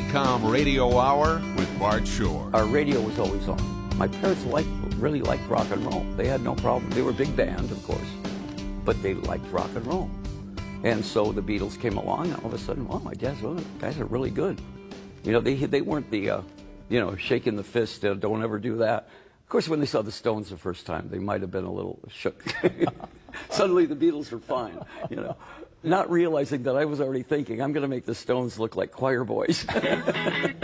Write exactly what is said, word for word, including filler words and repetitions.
com Radio Hour with Bart Shore. Our radio was always on. My parents liked, really liked rock and roll. They had no problem. They were a big band, of course, but they liked rock and roll. And so the Beatles came along, and all of a sudden, wow, my dad's, well, guys are really good. You know, they they weren't the, uh, you know, shaking the fist, uh, don't ever do that. Of course, when they saw the Stones the first time, they might have been a little shook. Suddenly the Beatles are fine, you know, not realizing that I was already thinking, I'm going to make the Stones look like choir boys.